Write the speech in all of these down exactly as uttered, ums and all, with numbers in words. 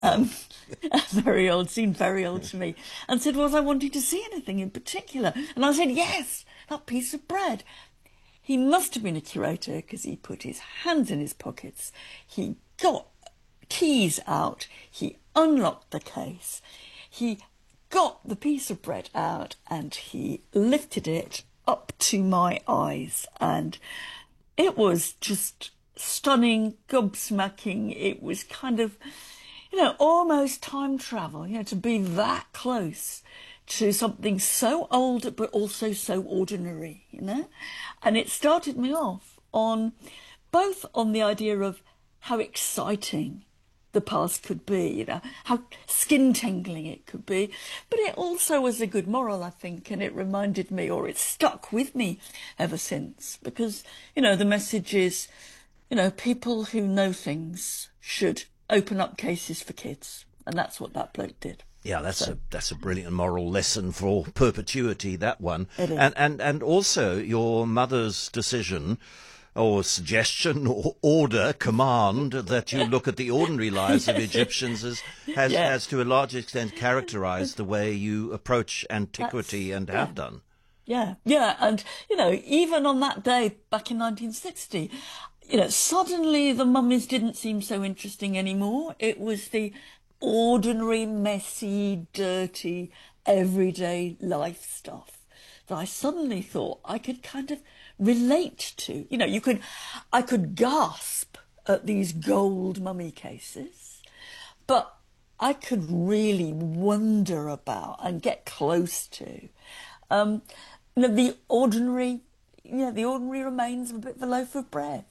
Um, very old, seemed very old to me, and said, was I wanting to see anything in particular? And I said, yes, that piece of bread. He must have been a curator because he put his hands in his pockets. He got keys out. He unlocked the case. He got the piece of bread out and he lifted it up to my eyes. And it was just stunning, gobsmacking. It was kind of, you know, almost time travel, you know, to be that close to something so old but also so ordinary, you know. And it started me off on both on the idea of how exciting the past could be, you know, how skin-tingling it could be, but it also was a good moral, I think, and it reminded me, or it stuck with me ever since, because, you know, the message is, you know, people who know things should open up cases for kids, and that's what that bloke did. Yeah, that's So, a that's a brilliant moral lesson for perpetuity, that one. it is. And and and also your mother's decision or suggestion or order, command that you look at the ordinary lives of Egyptians as, has Yeah. has to a large extent characterized the way you approach antiquity That's, and yeah. have done. Yeah, yeah, and, you know, even on that day back in nineteen sixty, you know, suddenly the mummies didn't seem so interesting anymore. It was the ordinary, messy, dirty, everyday life stuff that I suddenly thought I could kind of relate to. You know, you could, I could gasp at these gold mummy cases, but I could really wonder about and get close to um, you know, the ordinary, you know, the ordinary remains of a bit of a loaf of bread.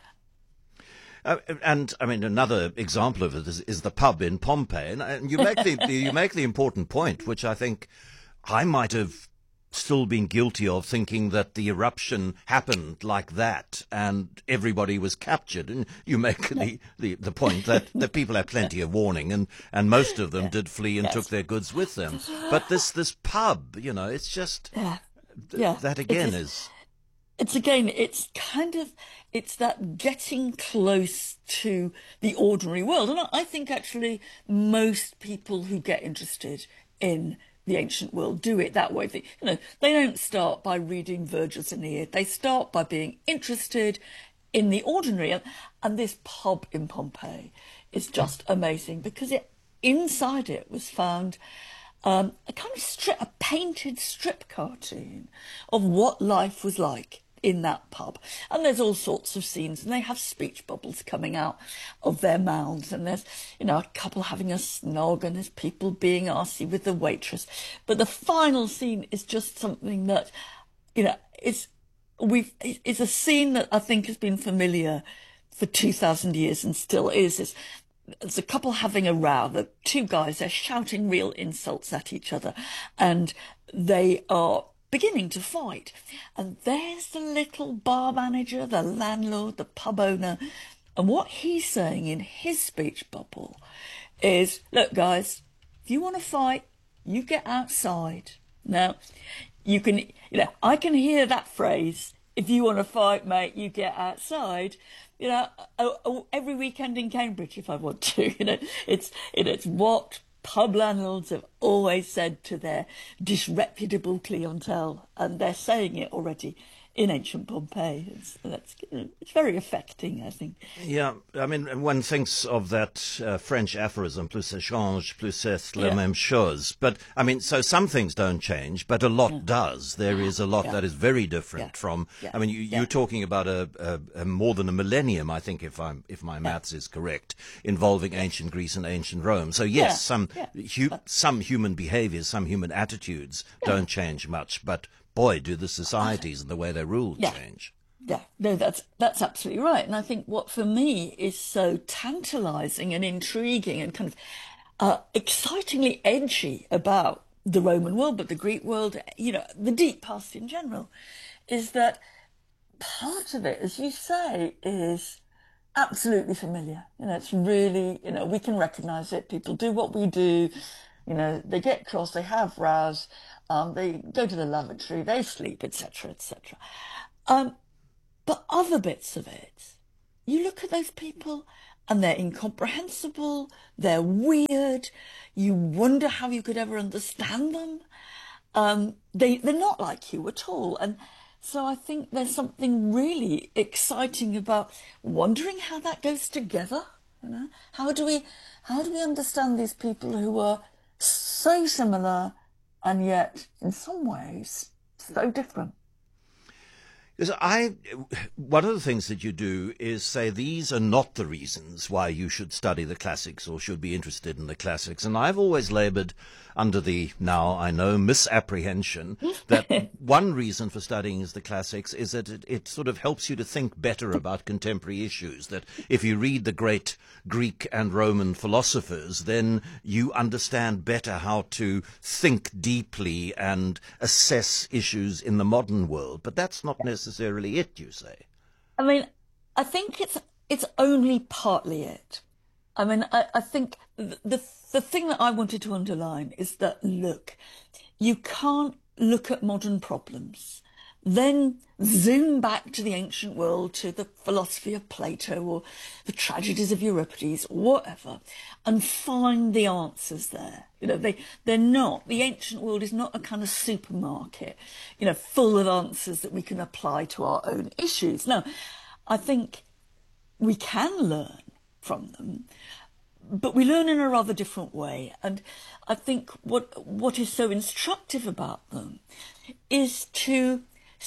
Uh, and I mean, another example of it is, is the pub in Pompeii, and, and you make the you make the important point, which I think I might have still been guilty of, thinking that the eruption happened like that and everybody was captured. And you make the, the, the point that, that people had plenty of warning, and, and most of them Yeah. did flee and Yes. took their goods with them. But this this pub, you know, it's just Yeah. th- Yeah. that It again is. is. It's again, it's kind of, it's that getting close to the ordinary world. And I I think actually most people who get interested in the ancient world do it that way. They, you know, they don't start by reading Virgil's Aeneid. They start by being interested in the ordinary. And, and this pub in Pompeii is just amazing because it, inside it was found um, a kind of strip, a painted strip cartoon of what life was like in that pub. And there's all sorts of scenes, and they have speech bubbles coming out of their mouths, and there's, you know, a couple having a snog, and there's people being arsy with the waitress. But the final scene is just something that, you know, it's we've it's a scene that I think has been familiar for two thousand years and still is. It's, there's a couple having a row. The two guys, they're shouting real insults at each other, and they are beginning to fight. And there's the little bar manager, the landlord, the pub owner, and what he's saying in his speech bubble is, look, guys, if you want to fight, you get outside. Now, you can, you know, I can hear that phrase, if you want to fight, mate, you get outside. You know, oh, oh, every weekend in Cambridge if I want to. You know, it's it's what pub landlords have always said to their disreputable clientele, and they're saying it already in ancient Pompeii. It's, that's, it's very affecting, I think. Yeah, I mean, one thinks of that uh, French aphorism, plus ça change, plus c'est la Yeah. même chose. But, I mean, so some things don't change, but a lot does. There is a lot Yeah. that is very different Yeah. from, Yeah. I mean, you, Yeah. you're talking about a, a, a more than a millennium, I think, if I'm, if my maths is correct, involving ancient Greece and ancient Rome. So yes, Yeah. some, Yeah. hu- some human behaviors, some human attitudes don't change much, but boy, do the societies and the way they're ruled Yeah. change. Yeah, no, that's that's absolutely right. And I think what for me is so tantalizing and intriguing and kind of uh, excitingly edgy about the Roman world, but the Greek world, you know, the deep past in general, is that part of it, as you say, is absolutely familiar. You know, it's really, you know, we can recognize it. People do what we do. You know, they get cross, they have rows, um, they go to the lavatory, they sleep, et cetera, et cetera. Um, but other bits of it, you look at those people and they're incomprehensible, they're weird, you wonder how you could ever understand them. Um, they, they're not like you at all. And so I think there's something really exciting about wondering how that goes together. You know, how do we, how do we understand these people who are so similar and yet in some ways so different? Yes, I, one of the things that you do is say these are not the reasons why you should study the classics or should be interested in the classics. And I've always laboured under the, now I know, misapprehension that one reason for studying is the classics is that it, it sort of helps you to think better about contemporary issues. That if you read the great Greek and Roman philosophers, then you understand better how to think deeply and assess issues in the modern world. But that's not necessarily it, you say. I mean, I think it's it's only partly it. I mean, I, I think the, the the thing that I wanted to underline is that, look, you can't look at modern problems, then zoom back to the ancient world, to the philosophy of Plato or the tragedies of Euripides or whatever, and find the answers there. You know, they, they're not. The ancient world is not a kind of supermarket, you know, full of answers that we can apply to our own issues. No, I think we can learn from them, but we learn in a rather different way. And I think what what is so instructive about them is to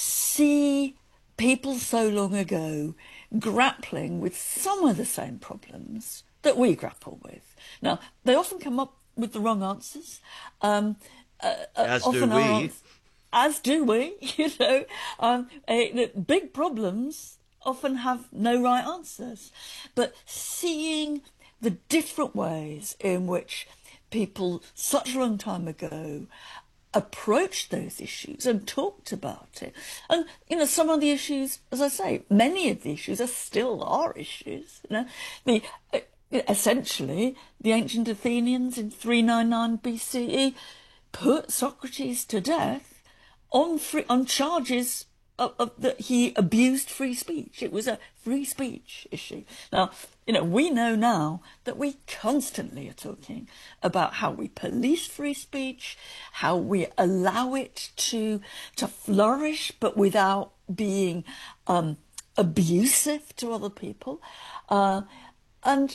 see people so long ago grappling with some of the same problems that we grapple with. Now, they often come up with the wrong answers. Um, uh, as often do we. Answers, as do we, you know. Um, uh, big problems often have no right answers. But seeing the different ways in which people such a long time ago approached those issues and talked about it. And, you know, some of the issues, as I say, many of the issues are still our issues. You know, the, uh, essentially, the ancient Athenians in three ninety-nine B C E put Socrates to death on free, on charges of, of that he abused free speech. It was a free speech issue. Now, you know, we know now that we constantly are talking about how we police free speech, how we allow it to to flourish, but without being um, abusive to other people. Uh, and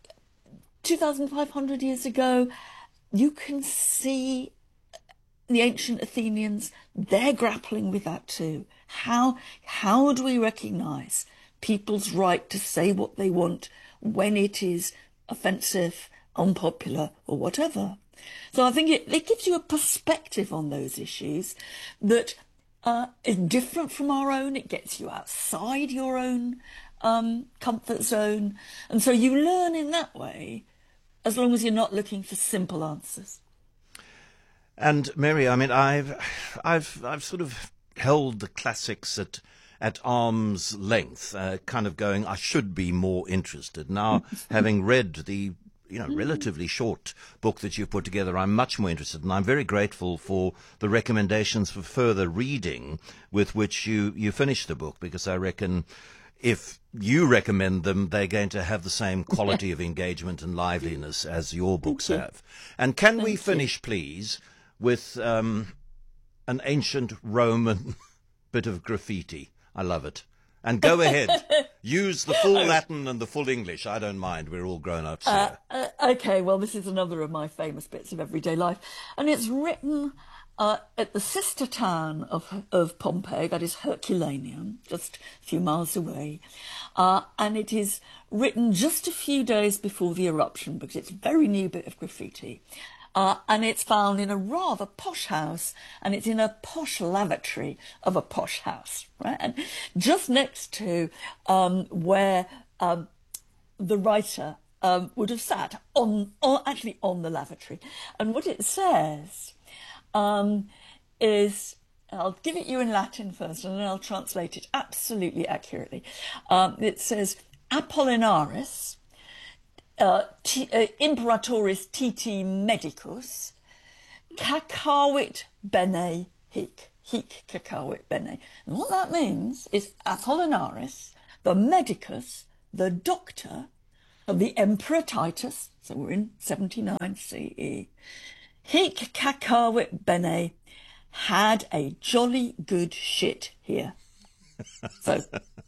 two thousand five hundred years ago, you can see the ancient Athenians, they're grappling with that too. How, how do we recognise people's right to say what they want when it is offensive, unpopular, or whatever? So I think it, it gives you a perspective on those issues that uh, is different from our own. It gets you outside your own um, comfort zone. And so you learn in that way, as long as you're not looking for simple answers. And Mary, I mean, I've, I've, I've sort of held the classics at at arm's length, uh, kind of going, I should be more interested. Now, having read the, you know, relatively short book that you've put together, I'm much more interested, and I'm very grateful for the recommendations for further reading with which you, you finish the book, because I reckon if you recommend them, they're going to have the same quality of engagement and liveliness as your books have. And can Thank we you. finish, please, with um, an ancient Roman bit of graffiti? I love it. And go ahead. Use the full Latin and the full English. I don't mind. We're all grown-ups here. Uh, uh, okay, well, this is another of my famous bits of everyday life. And it's written uh, at the sister town of, of Pompeii, that is Herculaneum, just a few miles away. Uh, and it is written just a few days before the eruption, because it's a very new bit of graffiti. Uh, and it's found in a rather posh house, and it's in a posh lavatory of a posh house, right? And just next to um, where um, the writer um, would have sat, on, on actually on the lavatory. And what it says um, is, I'll give it you in Latin first, and then I'll translate it absolutely accurately. Um, it says, Apollinaris, Uh, t- uh, Imperatoris Titi Medicus, cacavit bene hic, hic cacavit bene. And what that means is Apollinaris, the medicus, the doctor, of the Emperor Titus, so we're in seventy-nine C E, hic cacavit bene, had a jolly good shit here. So,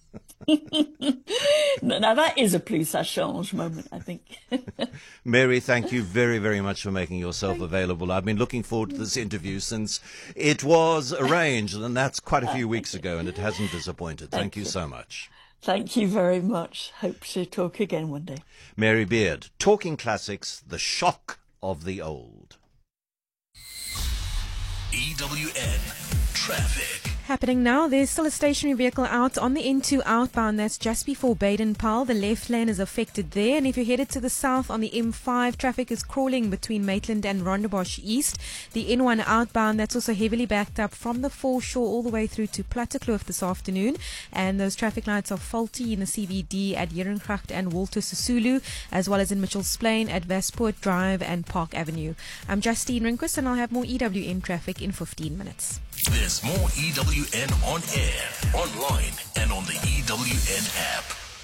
now that is a plus ça change moment, I think. Mary, thank you very, very much for making yourself available. I've been looking forward to this interview since it was arranged, and that's quite a few weeks ago, and it hasn't disappointed. Thank, thank you so much. Thank you very much. Hope to talk again one day. Mary Beard, Talking Classics, the shock of the old. E W N Traffic. Happening now, there's still a stationary vehicle out on the N two outbound. That's just before Baden-Powell. The left lane is affected there. And if you're headed to the south on the M five, traffic is crawling between Maitland and Rondebosch East. The N one outbound, that's also heavily backed up from the foreshore all the way through to Plattekloof this afternoon. And those traffic lights are faulty in the C V D at Herengracht and Walter Sisulu, as well as in Mitchell's Plain at Westport Drive and Park Avenue. I'm Justine Rinquist, and I'll have more E W N traffic in fifteen minutes. There's more E W N on air, online, and on the E W N app.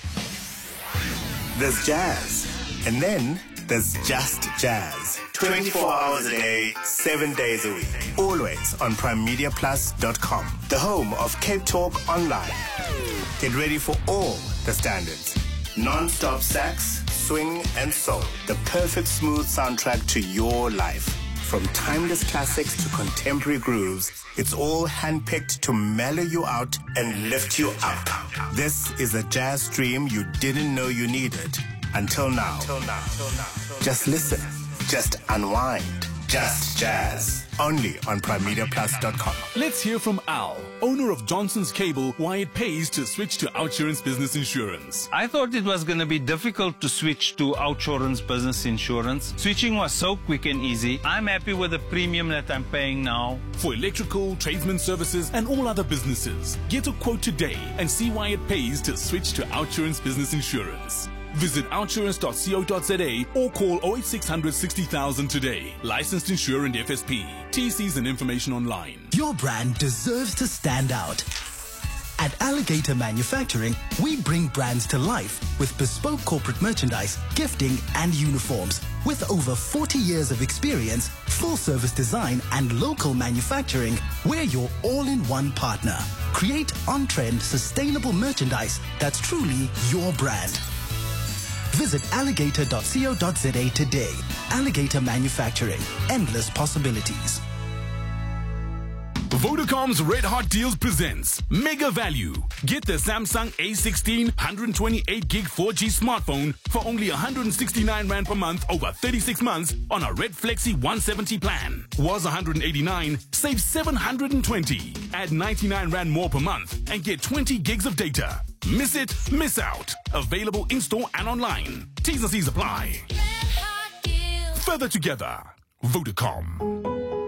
There's jazz, and then there's just jazz. twenty-four hours a day, seven days a week. Always on prime media plus dot com, the home of Cape Talk Online. Get ready for all the standards. Non-stop sax, swing, and soul. The perfect smooth soundtrack to your life. From timeless classics to contemporary grooves, it's all handpicked to mellow you out and lift you up. This is a jazz stream you didn't know you needed until now. Just listen. Just unwind. Just jazz. Only on prime media plus dot com. Let's hear from Al, owner of Johnson's Cable, why it pays to switch to OUTsurance Business Insurance. I thought it was going to be difficult to switch to OUTsurance Business Insurance. Switching was so quick and easy. I'm happy with the premium that I'm paying now. For electrical, tradesman services, and all other businesses, get a quote today and see why it pays to switch to OUTsurance Business Insurance. Visit outsurance dot co dot za or call oh eight six hundred sixty thousand today. Licensed insurer and F S P. T Cs and information online. Your brand deserves to stand out. At Alligator Manufacturing, we bring brands to life with bespoke corporate merchandise, gifting, and uniforms. With over forty years of experience, full-service design, and local manufacturing, we're your all-in-one partner. Create on-trend, sustainable merchandise that's truly your brand. Visit alligator dot co dot za today. Alligator Manufacturing. Endless possibilities. Vodacom's Red Hot Deals presents Mega Value. Get the Samsung A sixteen one twenty-eight gig four G smartphone for only one hundred sixty-nine rand per month over thirty-six months on a Red Flexi one seventy plan. Was one hundred eighty-nine, save seven hundred twenty. Add ninety-nine rand more per month and get twenty gigs of data. Miss it, miss out. Available in-store and online. T's and C's apply. Further together. Vodacom.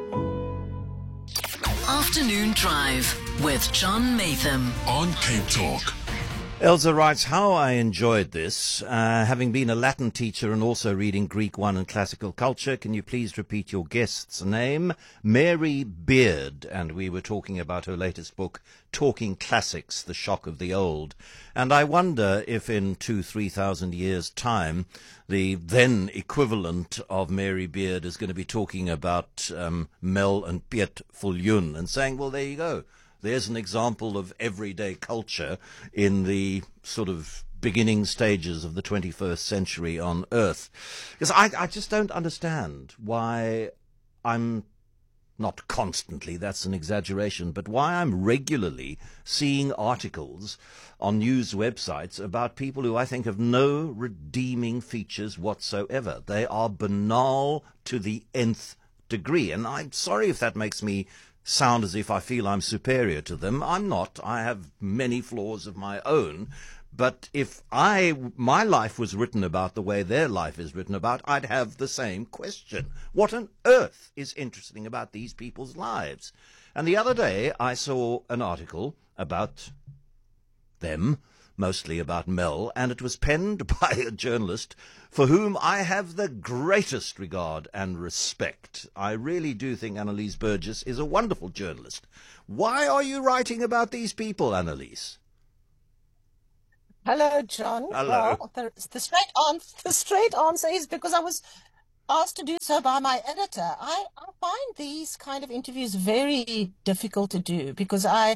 Afternoon Drive with John Maytham on Cape Talk. Elsa writes, how I enjoyed this. Uh, having been a Latin teacher and also reading Greek one and classical culture, can you please repeat your guest's name? Mary Beard. And we were talking about her latest book, Talking Classics, The Shock of the Old. And I wonder if in two, three thousand years' time, the then equivalent of Mary Beard is going to be talking about um, Mel and Piet Viljoen and saying, well, there you go. There's an example of everyday culture in the sort of beginning stages of the twenty-first century on Earth. Because I, I just don't understand why I'm not constantly, that's an exaggeration, but why I'm regularly seeing articles on news websites about people who I think have no redeeming features whatsoever. They are banal to the nth degree. And I'm sorry if that makes me sound as if I feel I'm superior to them. I'm not. I have many flaws of my own. But if I, my life was written about the way their life is written about, I'd have the same question. What on earth is interesting about these people's lives? And the other day I saw an article about them, mostly about Mel, and it was penned by a journalist for whom I have the greatest regard and respect. I really do think Annalise Burgess is a wonderful journalist. Why are you writing about these people, Annalise? Hello, John. Hello. Well, the, the straight answer, the straight answer is because I was asked to do so by my editor. I, I find these kind of interviews very difficult to do because I,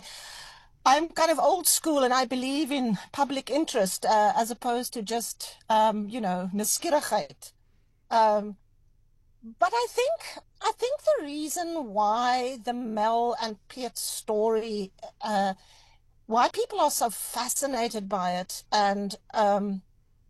I'm kind of old school and I believe in public interest uh, as opposed to just, um, you know, nuskierigheid. Um, but I think I think the reason why the Mel and Piet story, uh, why people are so fascinated by it, and um,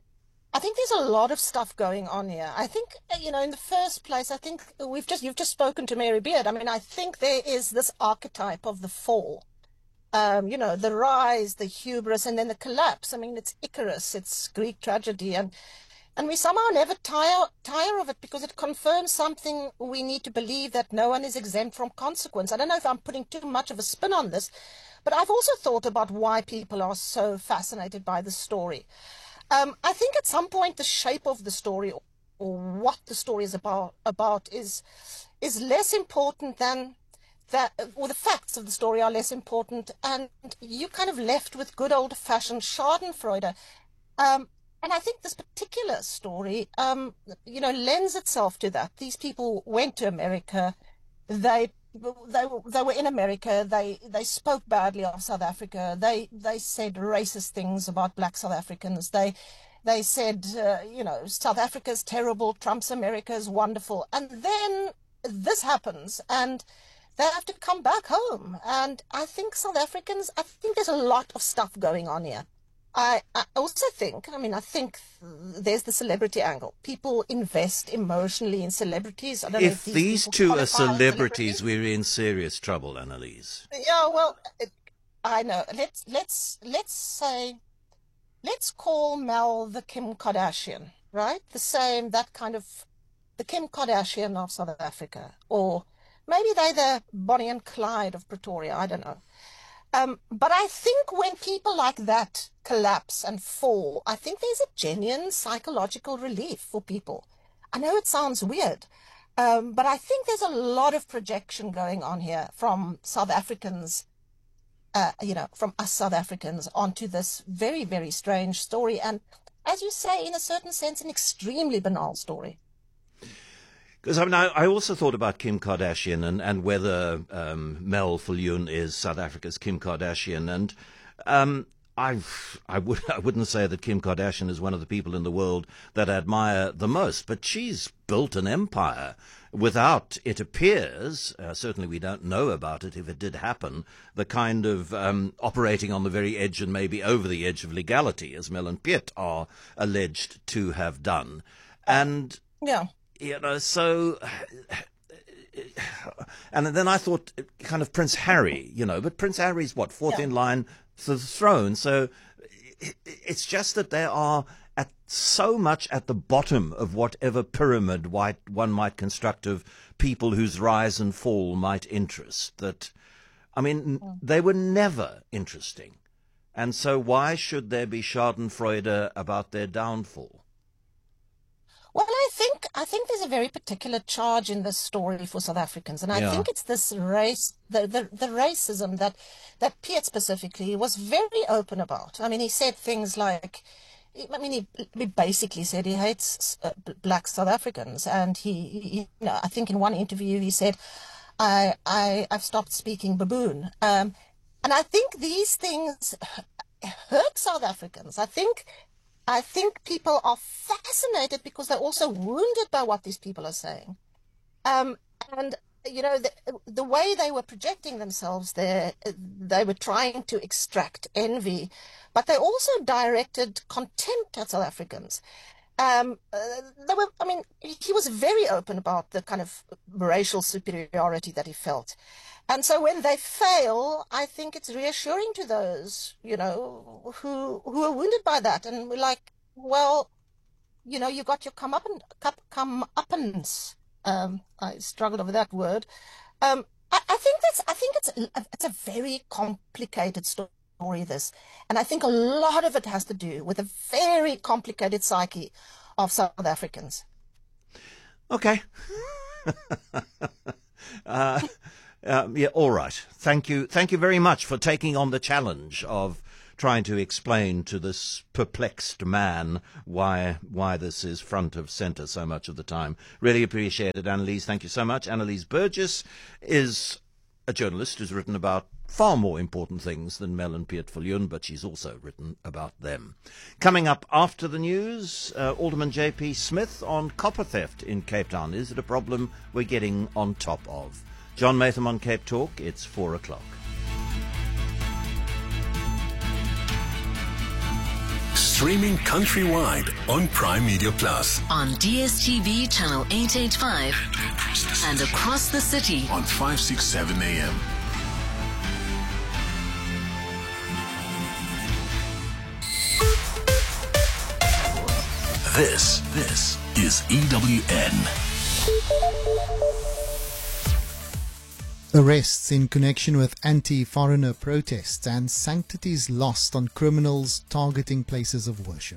I think there's a lot of stuff going on here. I think, you know, in the first place, I think we've just you've just spoken to Mary Beard. I mean, I think there is this archetype of the fall. Um, you know, the rise, the hubris, and then the collapse. I mean, it's Icarus, it's Greek tragedy, and and we somehow never tire tire of it because it confirms something we need to believe, that no one is exempt from consequence. I don't know if I'm putting too much of a spin on this, but I've also thought about why people are so fascinated by the story. Um, I think at some point the shape of the story, or, or what the story is about, about is is less important than that, or the facts of the story are less important, and you kind of left with good old-fashioned Schadenfreude. Um, and I think this particular story, um, you know, lends itself to that. These people went to America. They they they were in America. They they spoke badly of South Africa. They they said racist things about black South Africans. They they said, uh, you know, South Africa's terrible. Trump's America is wonderful. And then this happens, and they have to come back home. And I think South Africans, I think there's a lot of stuff going on here. I, I also think, I mean, I think there's the celebrity angle. People invest emotionally in celebrities. I don't know If if these people two are qualify as celebrities, we're in serious trouble, Annalise. Yeah, well, it, I know. Let's let's let's say, let's call Mel the Kim Kardashian, right? The same, that kind of, the Kim Kardashian of South Africa, or maybe they're the Bonnie and Clyde of Pretoria. I don't know. Um, but I think when people like that collapse and fall, I think there's a genuine psychological relief for people. I know it sounds weird, um, but I think there's a lot of projection going on here from South Africans, uh, you know, from us South Africans onto this very, very strange story. And as you say, in a certain sense, an extremely banal story. Because I mean, I, I also thought about Kim Kardashian and, and whether um, Mel Viljoen is South Africa's Kim Kardashian. And um, I I, would, I wouldn't say that Kim Kardashian is one of the people in the world that I admire the most, but she's built an empire without, it appears, uh, certainly we don't know about it if it did happen, the kind of um, operating on the very edge and maybe over the edge of legality, as Mel and Piet are alleged to have done. And yeah. You know, so, and then I thought kind of Prince Harry, you know, but Prince Harry's what, fourth yeah. in line to the throne. So it's just that they are at so much at the bottom of whatever pyramid one might construct of people whose rise and fall might interest, that, I mean, yeah. they were never interesting. And so why should there be Schadenfreude about their downfall? Well, I think I think there's a very particular charge in this story for South Africans, and I yeah. think it's this race, the, the the racism that that Piet specifically was very open about. I mean, he said things like, I mean, he, he basically said he hates uh, black South Africans, and he, he, you know, I think in one interview he said, I I I've stopped speaking baboon, um, and I think these things hurt South Africans. I think. I think people are fascinated because they're also wounded by what these people are saying. Um, and, you know, the, the way they were projecting themselves there, they were trying to extract envy, but they also directed contempt at South Africans. Um, uh, they were, I mean, he was very open about the kind of racial superiority that he felt. And so when they fail, I think it's reassuring to those, you know, who who are wounded by that. And we're like, well, you know, you got your come up and come uppance. Um, I struggled over that word. Um, I, I think that's, I think it's it's a very complicated story, this, and I think a lot of it has to do with a very complicated psyche of South Africans. Okay. uh, Uh, yeah, all right. Thank you. Thank you very much for taking on the challenge of trying to explain to this perplexed man why why this is front of centre so much of the time. Really appreciate it, Annelies. Thank you so much. Annelies Burgess is a journalist who's written about far more important things than Mel and Piet Viljoen, but she's also written about them. Coming up after the news, uh, Alderman J P Smith on copper theft in Cape Town. Is it a problem we're getting on top of? John Maytham on Cape Talk. It's four o'clock. Streaming countrywide on Prime Media Plus. On D S T V channel eight eighty-five and across the city on five sixty-seven A M. This, this is E W N. Arrests in connection with anti-foreigner protests and sanctities lost on criminals targeting places of worship.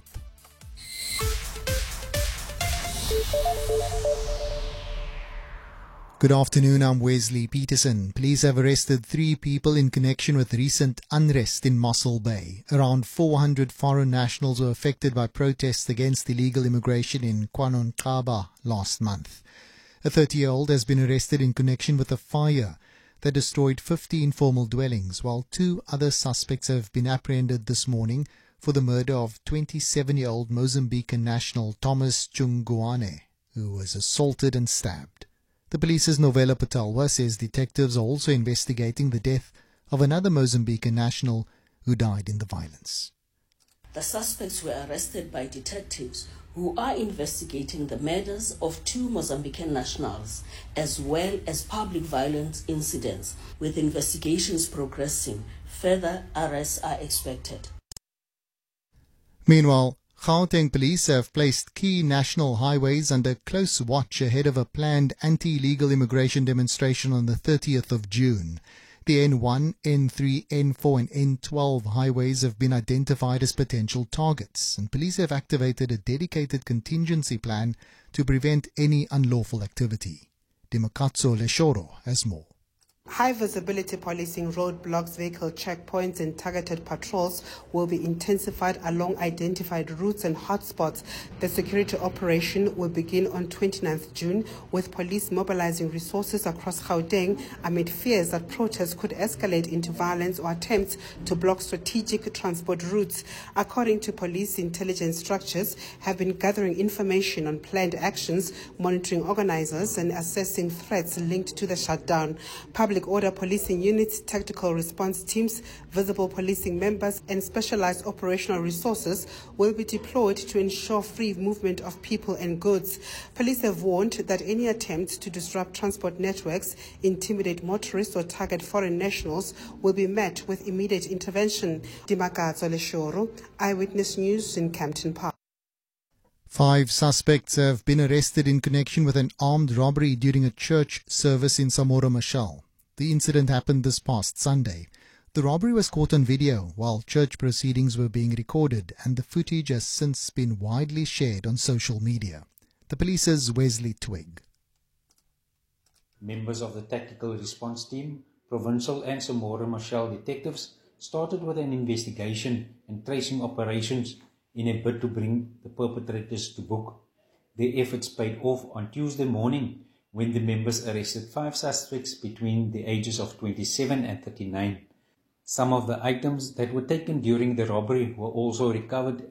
Good afternoon, I'm Wesley Peterson. Police have arrested three people in connection with recent unrest in Mossel Bay. Around four hundred foreign nationals were affected by protests against illegal immigration in KwaNonkaba last month. A thirty-year-old has been arrested in connection with a fire that destroyed fifty informal dwellings, while two other suspects have been apprehended this morning for the murder of twenty-seven-year-old Mozambican national Thomas Chungwane, who was assaulted and stabbed. The police's Novella Patalwa says detectives are also investigating the death of another Mozambican national who died in the violence. The suspects were arrested by detectives who are investigating the murders of two Mozambican nationals, as well as public violence incidents. With investigations progressing, further arrests are expected. Meanwhile, Gauteng police have placed key national highways under close watch ahead of a planned anti-illegal immigration demonstration on the thirtieth of June. The N one, N three, N four and N twelve highways have been identified as potential targets, and police have activated a dedicated contingency plan to prevent any unlawful activity. Dimakatso Leshoro has more. High visibility policing, roadblocks, vehicle checkpoints and targeted patrols will be intensified along identified routes and hotspots. The security operation will begin on twenty-ninth of June, with police mobilizing resources across Gauteng amid fears that protests could escalate into violence or attempts to block strategic transport routes. According to police, intelligence structures have been gathering information on planned actions, monitoring organizers and assessing threats linked to the shutdown. Public Public order policing units, tactical response teams, visible policing members and specialized operational resources will be deployed to ensure free movement of people and goods. Police have warned that any attempts to disrupt transport networks, intimidate motorists or target foreign nationals will be met with immediate intervention. Dimakatso Leshoro, Eyewitness News in Kempton Park. Five suspects have been arrested in connection with an armed robbery during a church service in Samora Machel. The incident happened this past Sunday. The robbery was caught on video while church proceedings were being recorded, and the footage has since been widely shared on social media. The police's Wesley Twig. Members of the Tactical Response Team, Provincial and Samora Machel detectives started with an investigation and tracing operations in a bid to bring the perpetrators to book. Their efforts paid off on Tuesday morning when the members arrested five suspects between the ages of twenty-seven and thirty-nine. Some of the items that were taken during the robbery were also recovered.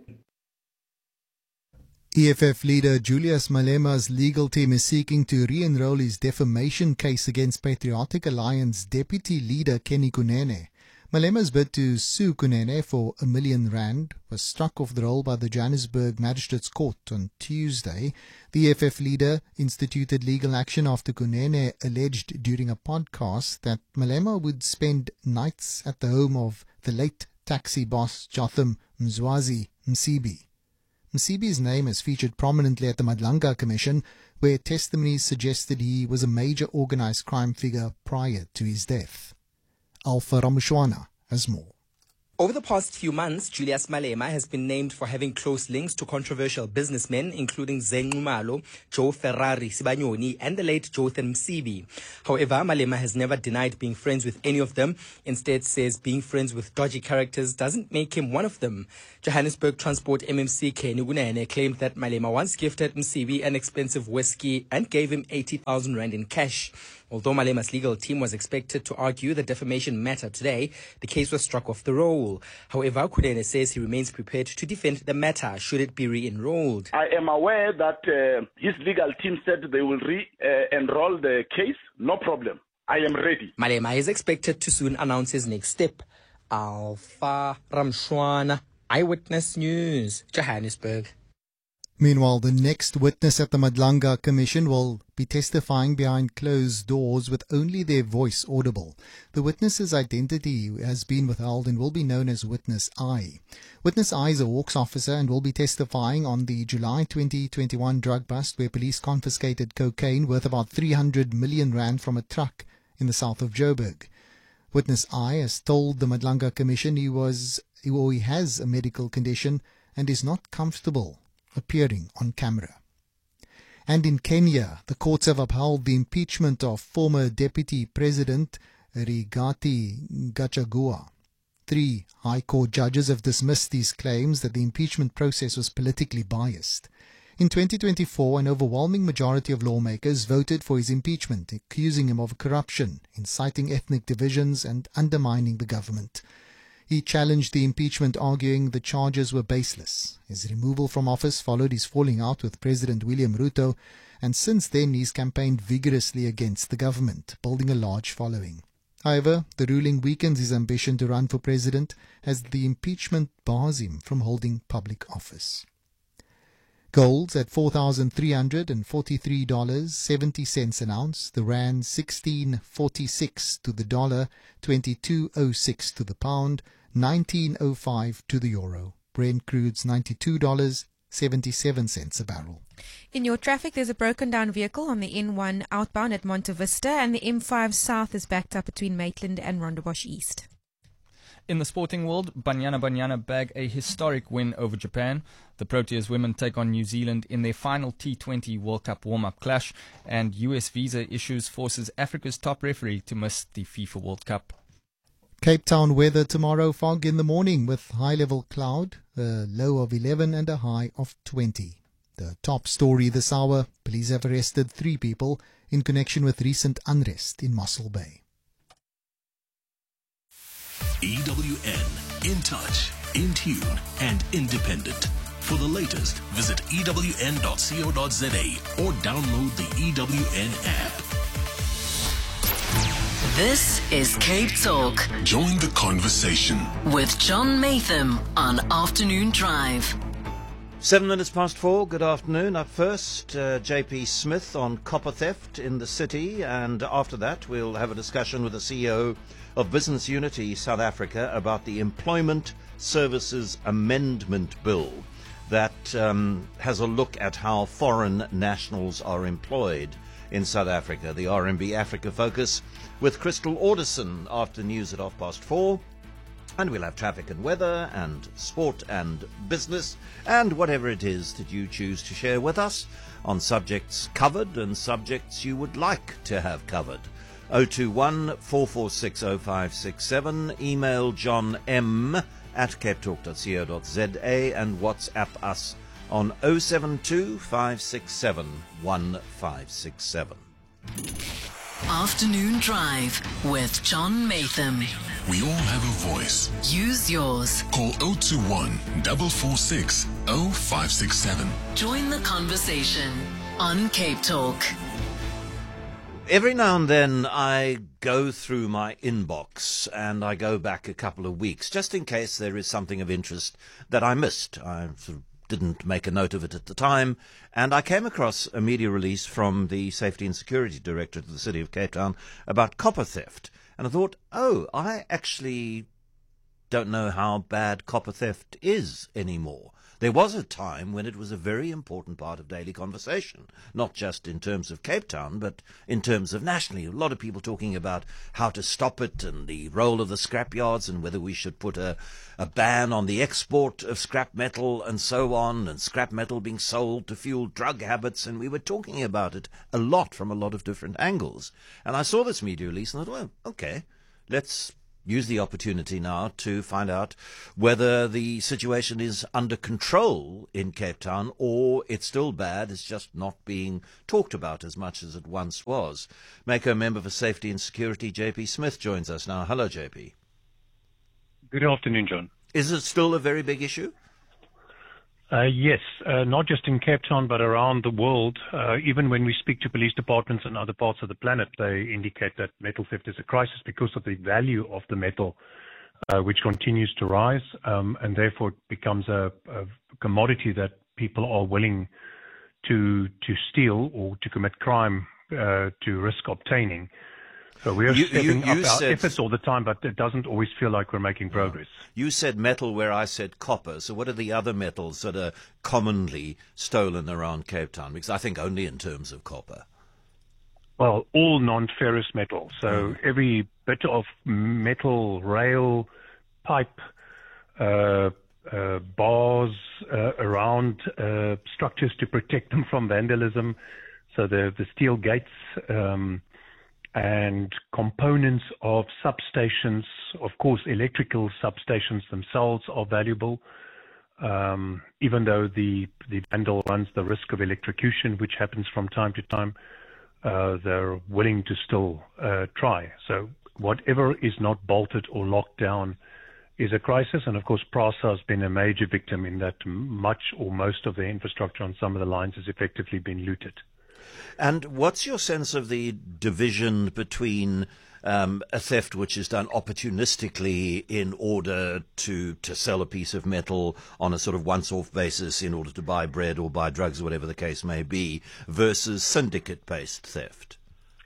E F F leader Julius Malema's legal team is seeking to re-enroll his defamation case against Patriotic Alliance deputy leader Kenny Kunene. Malema's bid to sue Kunene for a million rand was struck off the roll by the Johannesburg Magistrates Court on Tuesday. The E F F leader instituted legal action after Kunene alleged during a podcast that Malema would spend nights at the home of the late taxi boss Jotham Mzwazi Msibi. Msibi's name is featured prominently at the Madlanga Commission, where testimonies suggested he was a major organized crime figure prior to his death. Alpha Ramushwana has more. Over the past few months, Julius Malema has been named for having close links to controversial businessmen, including Zen Nxumalo, Joe Ferrari Sibanyoni, and the late Jotham Msibi. However, Malema has never denied being friends with any of them, instead says being friends with dodgy characters doesn't make him one of them. Johannesburg Transport M M C Kenny Gunene claimed that Malema once gifted Msibi an expensive whiskey and gave him eighty thousand rand in cash. Although Malema's legal team was expected to argue the defamation matter today, the case was struck off the roll. However, Kudene says he remains prepared to defend the matter should it be re-enrolled. I am aware that uh, his legal team said they will re-enroll the case. No problem. I am ready. Malema is expected to soon announce his next step. Alpha Ramshwana, Eyewitness News, Johannesburg. Meanwhile, the next witness at the Madlanga Commission will be testifying behind closed doors with only their voice audible. The witness's identity has been withheld and will be known as Witness I. Witness I is a Hawks officer and will be testifying on the July twenty twenty-one drug bust where police confiscated cocaine worth about three hundred million rand from a truck in the south of Joburg. Witness I has told the Madlanga Commission he was, or he has a medical condition and is not comfortable appearing on camera. And in Kenya, the courts have upheld the impeachment of former Deputy President Rigathi Gachagua. Three High Court judges have dismissed these claims that the impeachment process was politically biased. In twenty twenty-four, an overwhelming majority of lawmakers voted for his impeachment, accusing him of corruption, inciting ethnic divisions and undermining the government. He challenged the impeachment, arguing the charges were baseless. His removal from office followed his falling out with President William Ruto, and since then he's campaigned vigorously against the government, building a large following. However, the ruling weakens his ambition to run for president, as the impeachment bars him from holding public office. Gold's at four thousand three hundred forty-three dollars and seventy cents an ounce, the rand sixteen forty-six to the dollar, twenty-two oh six to the pound, nineteen oh five to the euro. Brent crude's ninety-two dollars and seventy-seven cents a barrel. In your traffic, there's a broken down vehicle on the N one outbound at Monte Vista, and the M five south is backed up between Maitland and Rondebosch East. In the sporting world, Banyana Banyana bag a historic win over Japan. The Proteas women take on New Zealand in their final T twenty World Cup warm-up clash, and U S Visa issues forces Africa's top referee to miss the FIFA World Cup. Cape Town weather tomorrow, fog in the morning with high-level cloud, a low of eleven and a high of twenty. The top story this hour, police have arrested three people in connection with recent unrest in Mossel Bay. E W N, in touch, in tune, and independent. For the latest, visit E W N dot co dot za or download the E W N app. This is Cape Talk. Join the conversation with John Matham on Afternoon Drive. Seven minutes past four, good afternoon. Up first, uh, J P Smith on copper theft in the city, and after that we'll have a discussion with the C E O of Business Unity South Africa about the Employment Services Amendment Bill that um, has a look at how foreign nationals are employed in South Africa. The R M B Africa Focus with Crystal Alderson after news at half past four. And we'll have traffic and weather and sport and business and whatever it is that you choose to share with us on subjects covered and subjects you would like to have covered. oh two one, four four six, oh five six seven, email John M at cape talk dot co dot za and WhatsApp us on oh seven two, five six seven, one five six seven. Afternoon Drive with John Matham. We all have a voice. Use yours. Call oh two one, four four six, oh five six seven. Join the conversation on Cape Talk. Every now and then I go through my inbox and I go back a couple of weeks just in case there is something of interest that I missed. I sort of didn't make a note of it at the time, and I came across a media release from the Safety and Security Directorate of the City of Cape Town about copper theft, and I thought, oh, I actually don't know how bad copper theft is anymore. there was a time when it was a very important part of daily conversation, not just in terms of Cape Town, but in terms of nationally. A lot of people talking about how to stop it and the role of the scrapyards and whether we should put a, a ban on the export of scrap metal and so on, and scrap metal being sold to fuel drug habits. And we were talking about it a lot from a lot of different angles. And I saw this media release and thought, well, okay, let's use the opportunity now to find out whether the situation is under control in Cape Town or it's still bad, it's just not being talked about as much as it once was. Mako member for Safety and Security, J P Smith, joins us now. Hello, J P. Good afternoon, John. Is it still a very big issue? Uh, yes, uh, not just in Cape Town, but around the world. Uh, even when we speak to police departments in other parts of the planet, they indicate that metal theft is a crisis because of the value of the metal, uh, which continues to rise, um, and therefore it becomes a, a commodity that people are willing to to steal or to commit crime uh, to risk obtaining. So we are You- stepping you- you up our said- efforts all the time, but it doesn't always feel like we're making progress. You said metal where I said copper. So what are the other metals that are commonly stolen around Cape Town? Because I think only in terms of copper. Well, all non-ferrous metal. So every bit of metal, rail, pipe, uh, uh, bars uh, around uh, structures to protect them from vandalism. So the the steel gates um, and components of substations. Of course, electrical substations themselves are valuable. Um, even though the the vandal runs the risk of electrocution, which happens from time to time. Uh, they're willing to still uh, try. So whatever is not bolted or locked down is a crisis. And of course, PRASA has been a major victim in that much or most of the infrastructure on some of the lines has effectively been looted. And what's your sense of the division between um, a theft which is done opportunistically in order to, to sell a piece of metal on a sort of once-off basis in order to buy bread or buy drugs or whatever the case may be, versus syndicate-based theft?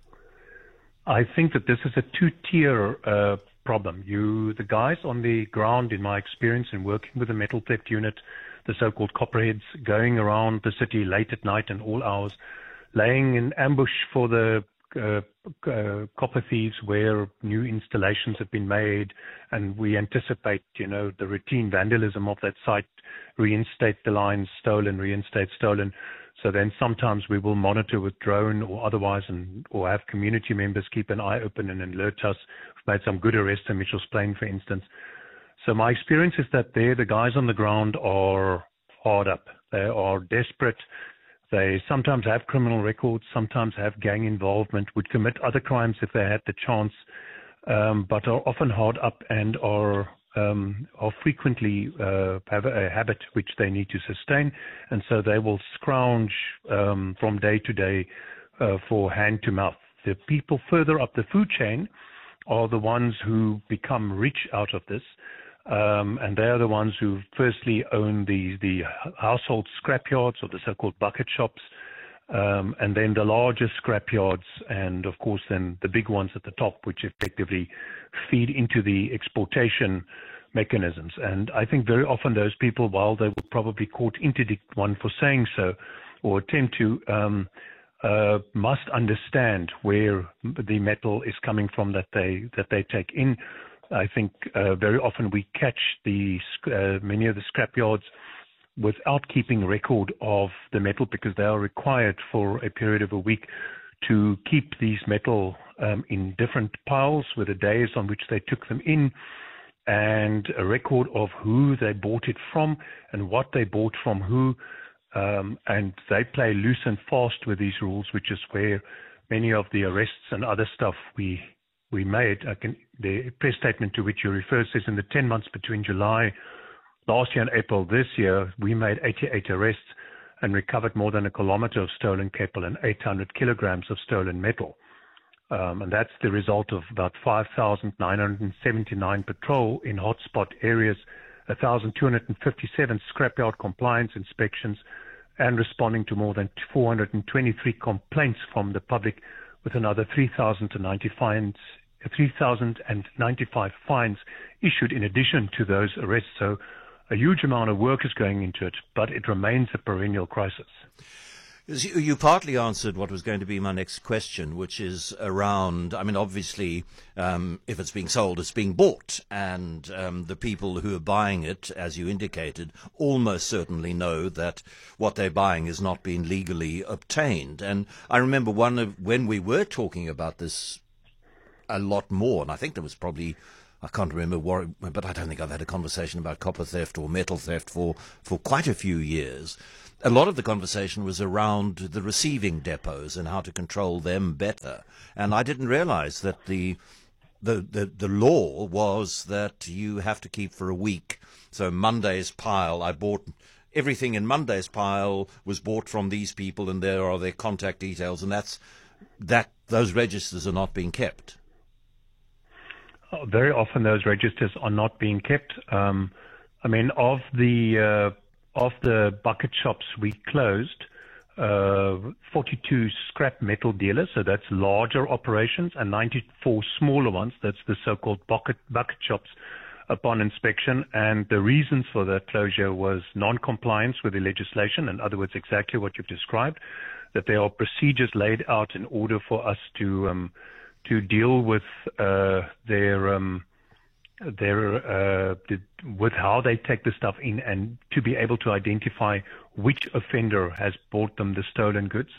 I think that this is a two-tier uh, problem. You, the guys on the ground, in my experience in working with the metal theft unit, the so-called copperheads, going around the city late at night and all hours, laying in ambush for the uh, uh, copper thieves where new installations have been made, and we anticipate, you know, the routine vandalism of that site, reinstate the lines stolen, reinstate stolen. So then sometimes we will monitor with drone or otherwise, and or have community members keep an eye open and alert us. We've made some good arrests in Mitchell's Plain, for instance. So my experience is that there, the guys on the ground are hard up. They are desperate. They sometimes have criminal records, sometimes have gang involvement, would commit other crimes if they had the chance, um, but are often hard up and are um, are frequently uh, have a habit which they need to sustain, and so they will scrounge um, from day to day uh, for hand to mouth. The people further up the food chain are the ones who become rich out of this. Um, and they are the ones who firstly own the, the household scrapyards, or the so-called bucket shops, um, and then the larger scrapyards, and of course then the big ones at the top, which effectively feed into the exportation mechanisms. And I think very often those people, while they will probably court interdict one for saying so, or attempt to, um, uh, must understand where the metal is coming from that they that they take in. I think uh, very often we catch the uh, many of the scrapyards without keeping record of the metal, because they are required for a period of a week to keep these metal um, in different piles with the days on which they took them in, and a record of who they bought it from and what they bought from who. Um, and they play loose and fast with these rules, which is where many of the arrests and other stuff we we made, I can, the press statement to which you refer says in the ten months between July last year and April this year, we made eighty-eight arrests and recovered more than a kilometer of stolen cable and eight hundred kilograms of stolen metal. Um, and that's the result of about five thousand nine hundred seventy-nine patrol in hotspot areas, one thousand two hundred fifty-seven scrapyard compliance inspections, and responding to more than four hundred twenty-three complaints from the public, with another three thousand ninety-five fines issued in addition to those arrests. So a huge amount of work is going into it, but it remains a perennial crisis. You partly answered what was going to be my next question, which is around, I mean, obviously, um, if it's being sold, it's being bought. And um, the people who are buying it, as you indicated, almost certainly know that what they're buying is not being legally obtained. And I remember one of when we were talking about this a lot more, and I think there was probably, I can't remember what, but I don't think I've had a conversation about copper theft or metal theft for, for quite a few years. A lot of the conversation was around the receiving depots and how to control them better. And I didn't realize that the, the, the, the law was that you have to keep for a week. So Monday's pile, I bought everything in Monday's pile was bought from these people, and there are their contact details, and that's, that, those registers are not being kept. Oh, very often those registers are not being kept. Um, I mean, of the, uh, Of the bucket shops we closed, uh, forty-two scrap metal dealers, so that's larger operations, and ninety-four smaller ones, that's the so-called bucket, bucket shops, upon inspection. And the reasons for that closure was non-compliance with the legislation, in other words, exactly what you've described, that there are procedures laid out in order for us to um, to deal with uh, their... Um, their uh, with how they take the stuff in, and to be able to identify which offender has bought them the stolen goods.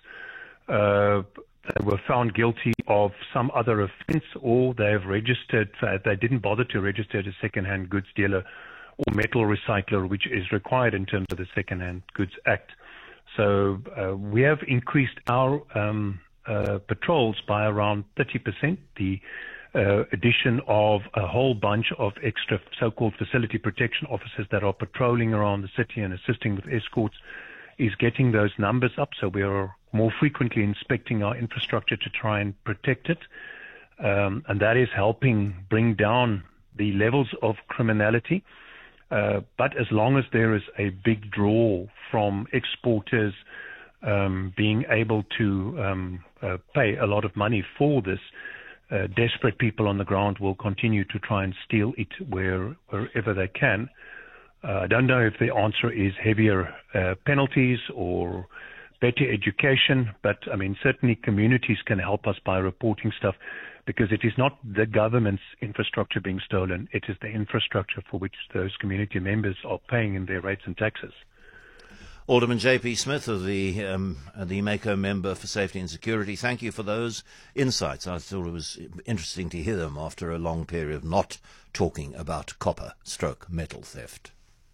Uh, they were found guilty of some other offense, or they have registered, uh, they didn't bother to register as a second-hand goods dealer or metal recycler, which is required in terms of the Second-Hand Goods Act. So uh, we have increased our um, uh, patrols by around thirty percent. The Uh, addition of a whole bunch of extra so-called facility protection officers that are patrolling around the city and assisting with escorts is getting those numbers up. So we are more frequently inspecting our infrastructure to try and protect it. Um, and that is helping bring down the levels of criminality. Uh, but as long as there is a big draw from exporters um, being able to um, uh, pay a lot of money for this, Uh, desperate people on the ground will continue to try and steal it where, wherever they can. Uh, I don't know if the answer is heavier uh, penalties or better education, but I mean, certainly communities can help us by reporting stuff, because it is not the government's infrastructure being stolen, it is the infrastructure for which those community members are paying in their rates and taxes. Alderman J P Smith, of the um, the Mako member for Safety and Security, thank you for those insights. I thought it was interesting to hear them after a long period of not talking about copper stroke metal theft.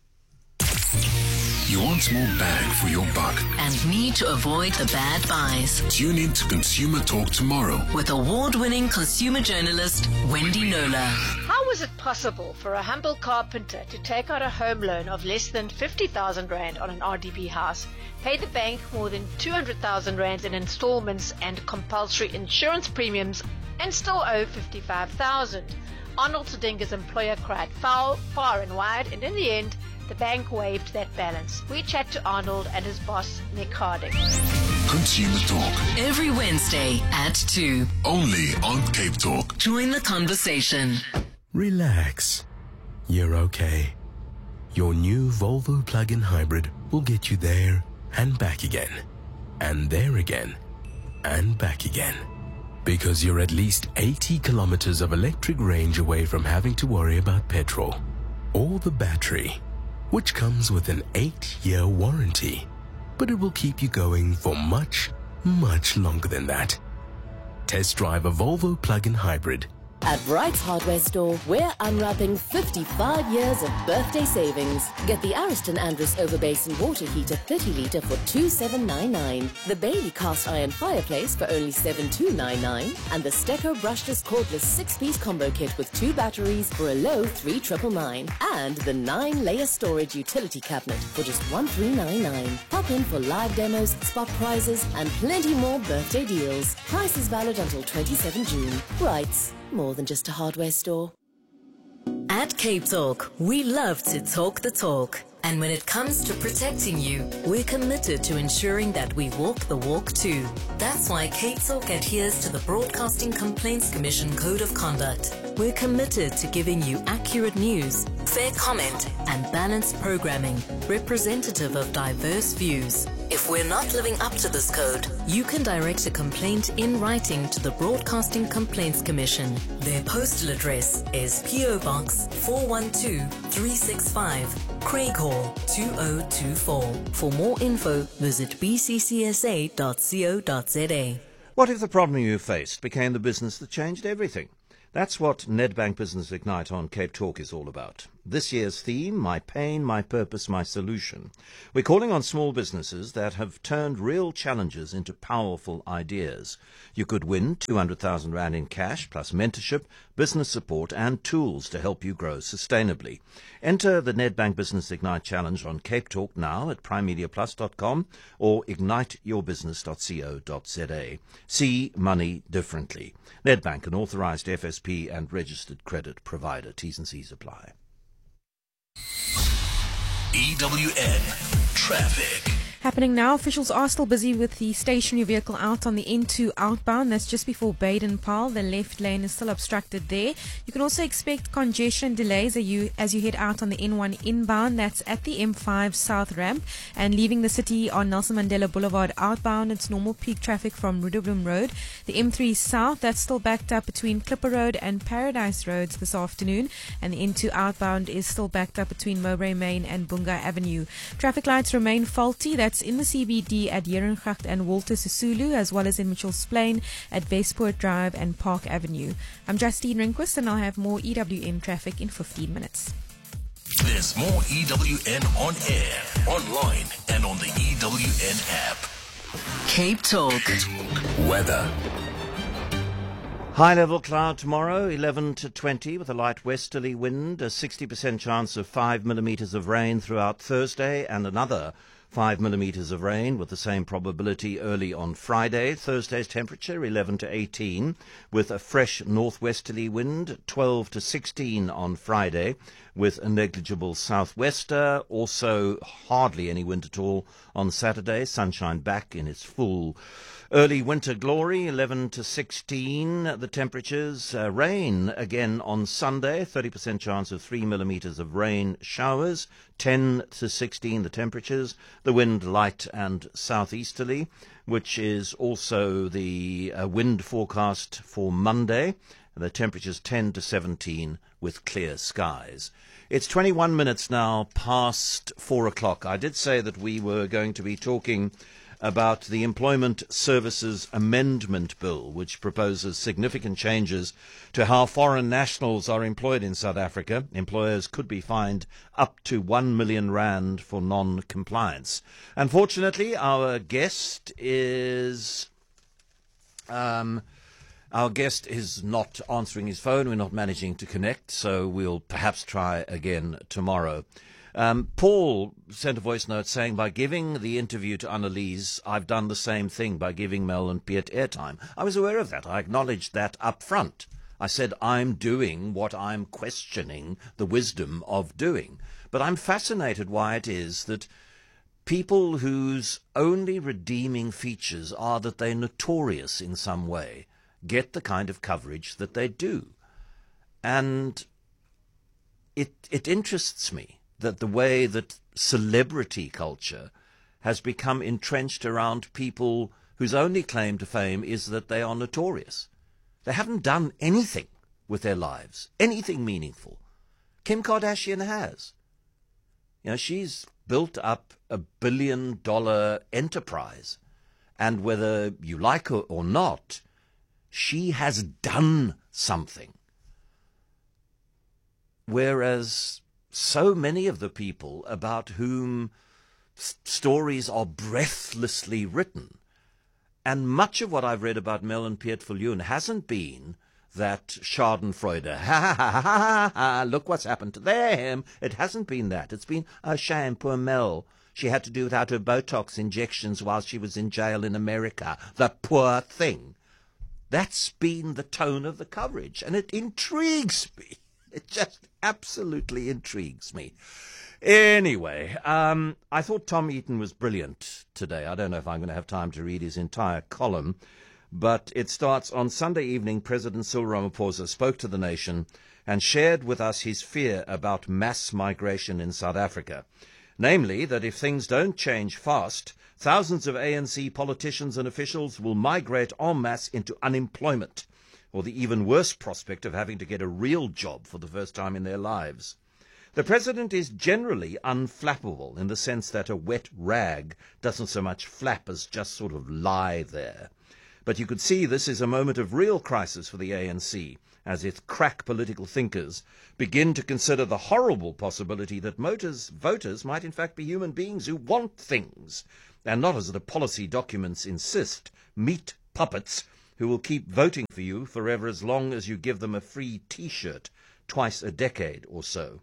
You want more bang for your buck and need to avoid the bad buys. Tune in to Consumer Talk tomorrow with award-winning consumer journalist Wendy Nola. How was it possible for a humble carpenter to take out a home loan of less than fifty thousand rand on an R D B house, pay the bank more than two hundred thousand rand in installments and compulsory insurance premiums, and still owe fifty-five thousand? Arnold Sedinga's employer cried foul, far and wide, and in the end, the bank waived that balance. We chat to Arnold and his boss, Nick Harding. Consumer Talk. Every Wednesday at two. Only on Cape Talk. Join the conversation. Relax. You're okay. Your new Volvo plug-in hybrid will get you there and back again. And there again. And back again. Because you're at least eighty kilometers of electric range away from having to worry about petrol. Or the battery, which comes with an eight-year warranty, but it will keep you going for much, much longer than that. Test drive a Volvo plug-in hybrid. At Bright's Hardware Store, we're unwrapping fifty-five years of birthday savings. Get the Ariston Andrus Overbasin water heater thirty litre for two thousand seven hundred ninety-nine, the Bailey cast iron fireplace for only seven thousand two hundred ninety-nine, and the Stecco brushless cordless six-piece combo kit with two batteries for a low three thousand nine hundred ninety-nine, and the nine-layer storage utility cabinet for just one thousand three hundred ninety-nine. Pop in for live demos, spot prizes, and plenty more birthday deals. Price is valid until twenty-seventh of June. Bright's, more than just a hardware store. At Cape Talk, we love to talk the talk. And when it comes to protecting you, we're committed to ensuring that we walk the walk too. That's why Cape Talk adheres to the Broadcasting Complaints Commission Code of Conduct. We're committed to giving you accurate news, fair comment, and balanced programming, representative of diverse views. If we're not living up to this code, you can direct a complaint in writing to the Broadcasting Complaints Commission. Their postal address is P O Box four one two three six five, Craighall two oh two four. For more info, visit b c c s a dot co dot z a. What if the problem you faced became the business that changed everything? That's what Nedbank Business Ignite on Cape Talk is all about. This year's theme, My Pain, My Purpose, My Solution. We're calling on small businesses that have turned real challenges into powerful ideas. You could win two hundred thousand rand in cash, plus mentorship, business support, and tools to help you grow sustainably. Enter the Nedbank Business Ignite Challenge on Cape Talk now at prime media plus dot com or ignite your business dot co dot z a. See money differently. Nedbank, an authorized F S P and registered credit provider. T's and C's apply. E W N Traffic. Happening now, officials are still busy with the stationary vehicle out on the N two outbound. That's just before Baden-Powell. The left lane is still obstructed there. You can also expect congestion delays as you, as you head out on the N one inbound. That's at the M five South Ramp. And leaving the city on Nelson Mandela Boulevard outbound, it's normal peak traffic from Rudolph Road. The M three South, that's still backed up between Clipper Road and Paradise Roads this afternoon. And the N two outbound is still backed up between Mowbray Main and Bunga Avenue. Traffic lights remain faulty. That's in the C B D at Herengracht and Walter Sisulu, as well as in Mitchell's Plain at Westport Drive and Park Avenue. I'm Justine Rehnquist, and I'll have more E W N traffic in fifteen minutes. There's more E W N on air, online, and on the E W N app. Cape Talk. Weather. High level cloud tomorrow, eleven to twenty, with a light westerly wind, a sixty percent chance of five millimetres of rain throughout Thursday, and another five millimetres of rain with the same probability early on Friday. Thursday's temperature eleven to eighteen with a fresh northwesterly wind, twelve to sixteen on Friday with a negligible southwester. Also hardly any wind at all on Saturday. Sunshine back in its full early winter glory, eleven to sixteen the temperatures. Uh, rain again on Sunday, thirty percent chance of three millimetres of rain showers, ten to sixteen the temperatures. The wind light and southeasterly, which is also the uh, wind forecast for Monday. The temperatures ten to seventeen with clear skies. It's twenty-one minutes now past four o'clock. I did say that we were going to be talking about the Employment Services Amendment Bill, which proposes significant changes to how foreign nationals are employed in South Africa. Employers could be fined up to one million rand for non-compliance. Unfortunately, our guest is... Um, Our guest is not answering his phone. We're not managing to connect, so we'll perhaps try again tomorrow. Um, Paul sent a voice note saying, by giving the interview to Annalise, I've done the same thing by giving Mel and Piet airtime. I was aware of that. I acknowledged that up front. I said, I'm doing what I'm questioning the wisdom of doing. But I'm fascinated why it is that people whose only redeeming features are that they're notorious in some way get the kind of coverage that they do. And it it interests me that the way that celebrity culture has become entrenched around people whose only claim to fame is that they are notorious. They haven't done anything with their lives, anything meaningful. Kim Kardashian has. You know, she's built up a billion dollar enterprise, and whether you like her or not, she has done something. Whereas so many of the people about whom s- stories are breathlessly written, and much of what I've read about Mel and Piet Viljoen hasn't been that schadenfreude, ha ha ha ha ha ha, look what's happened to them. It hasn't been that. It's been, oh shame, poor Mel. She had to do without her Botox injections while she was in jail in America. The poor thing. That's been the tone of the coverage, and it intrigues me. It just absolutely intrigues me. Anyway, um, I thought Tom Eaton was brilliant today. I don't know if I'm going to have time to read his entire column, but it starts on Sunday evening. President Cyril Ramaphosa spoke to the nation and shared with us his fear about mass migration in South Africa. Namely, that if things don't change fast, thousands of A N C politicians and officials will migrate en masse into unemployment, or the even worse prospect of having to get a real job for the first time in their lives. The President is generally unflappable in the sense that a wet rag doesn't so much flap as just sort of lie there. But you could see this is a moment of real crisis for the A N C, as its crack political thinkers begin to consider the horrible possibility that voters, voters might in fact be human beings who want things, and not, as the policy documents insist, meat puppets who will keep voting for you forever as long as you give them a free T-shirt twice a decade or so.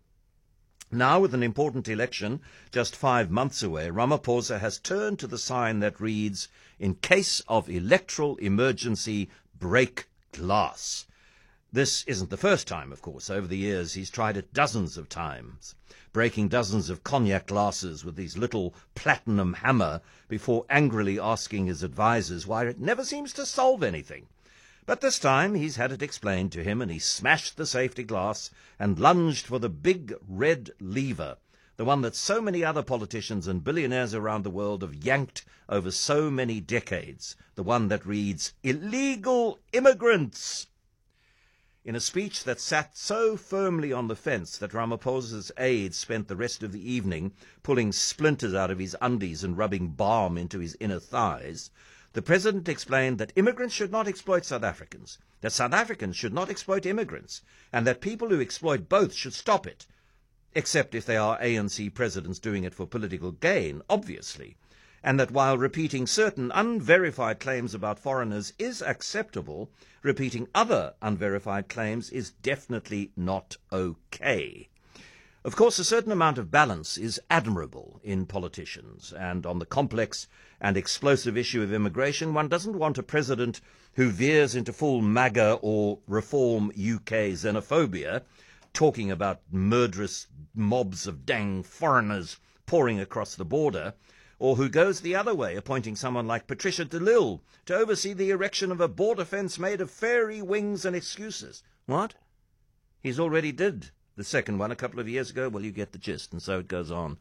Now, with an important election just five months away, Ramaphosa has turned to the sign that reads, "In case of electoral emergency, break glass." This isn't the first time, of course. Over the years, he's tried it dozens of times, breaking dozens of cognac glasses with his little platinum hammer before angrily asking his advisers why it never seems to solve anything. But this time he's had it explained to him, and he smashed the safety glass and lunged for the big red lever, the one that so many other politicians and billionaires around the world have yanked over so many decades, the one that reads, "Illegal immigrants." In a speech that sat so firmly on the fence that Ramaphosa's aides spent the rest of the evening pulling splinters out of his undies and rubbing balm into his inner thighs, the President explained that immigrants should not exploit South Africans, that South Africans should not exploit immigrants, and that people who exploit both should stop it, except if they are A N C presidents doing it for political gain, obviously, and that while repeating certain unverified claims about foreigners is acceptable, repeating other unverified claims is definitely not okay. Of course, a certain amount of balance is admirable in politicians, and on the complex and explosive issue of immigration, one doesn't want a president who veers into full MAGA or Reform U K xenophobia, talking about murderous mobs of dang foreigners pouring across the border, or who goes the other way, appointing someone like Patricia de Lille to oversee the erection of a border fence made of fairy wings and excuses. What? He's already did the second one a couple of years ago. Well, you get the gist, and so it goes on.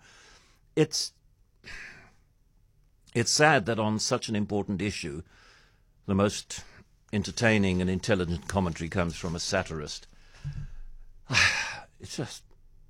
It's it's sad that on such an important issue, the most entertaining and intelligent commentary comes from a satirist. It's just...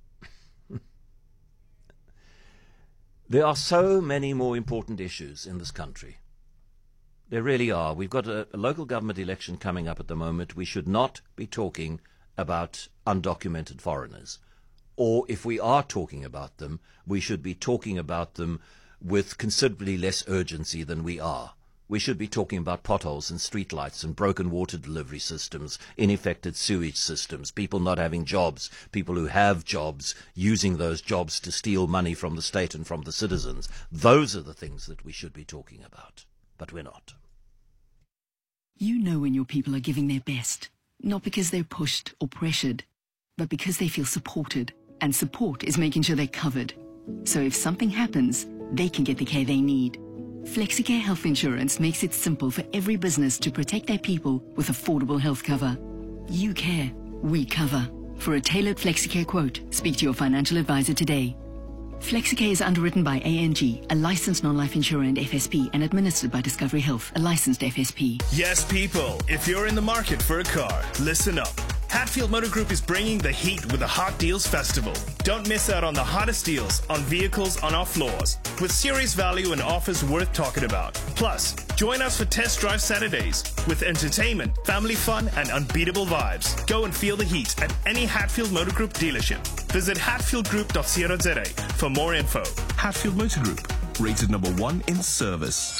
There are so many more important issues in this country. There really are. We've got a, a local government election coming up at the moment. We should not be talking about undocumented foreigners. Or if we are talking about them, we should be talking about them with considerably less urgency than we are. We should be talking about potholes and streetlights and broken water delivery systems, ineffective sewage systems, people not having jobs, people who have jobs using those jobs to steal money from the state and from the citizens. Those are the things that we should be talking about. But we're not. You know when your people are giving their best, not because they're pushed or pressured, but because they feel supported. And support is making sure they're covered. So if something happens, they can get the care they need. Flexicare Health Insurance makes it simple for every business to protect their people with affordable health cover. You care, we cover. For a tailored Flexicare quote, speak to your financial advisor today. Flexicare is underwritten by A N G, a licensed non-life insurer and F S P, and administered by Discovery Health, a licensed F S P. Yes, people, if you're in the market for a car, listen up. Hatfield Motor Group is bringing the heat with the Hot Deals Festival. Don't miss out on the hottest deals on vehicles on our floors, with serious value and offers worth talking about. Plus, join us for Test Drive Saturdays with entertainment, family fun, and unbeatable vibes. Go and feel the heat at any Hatfield Motor Group dealership. Visit hatfield group dot co dot za for more info. Hatfield Motor Group, rated number one in service.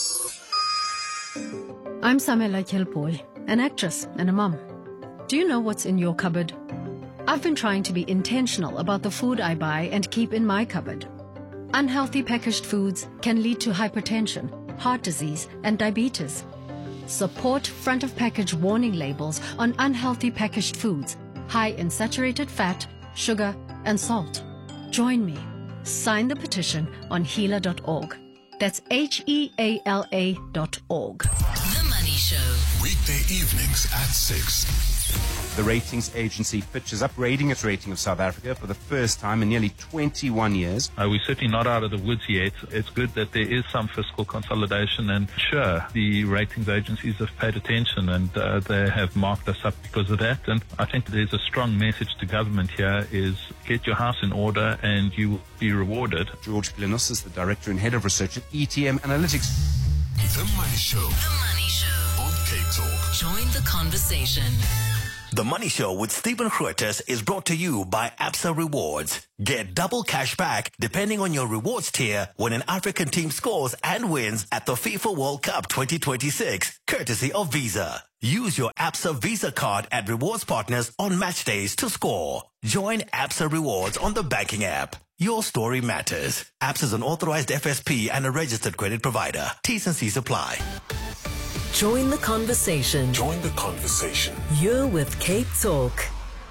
I'm Samela Kelpoy, an actress and a mum. Do you know what's in your cupboard? I've been trying to be intentional about the food I buy and keep in my cupboard. Unhealthy packaged foods can lead to hypertension, heart disease, and diabetes. Support front of package warning labels on unhealthy packaged foods, high in saturated fat, sugar, and salt. Join me. Sign the petition on heala dot org. That's H E A L A dot org. The Money Show. Weekday evenings at six. The ratings agency Fitch is upgrading its rating of South Africa for the first time in nearly twenty-one years. Uh, we're certainly not out of the woods yet. It's good that there is some fiscal consolidation, and sure, the ratings agencies have paid attention and uh, they have marked us up because of that. And I think there's a strong message to government here is get your house in order and you will be rewarded. George Glenos is the Director and Head of Research at E T M Analytics. The Money Show. The Money Show. On Cape Talk. Join the conversation. The Money Show with Stephen Grootes is brought to you by Absa Rewards. Get double cash back depending on your rewards tier when an African team scores and wins at the FIFA World Cup twenty twenty-six, courtesy of Visa. Use your Absa Visa card at rewards partners on match days to score. Join Absa Rewards on the banking app. Your story matters. Absa is an authorized F S P and a registered credit provider. T's and C's apply. Join the conversation. Join the conversation. You're with Cape Talk.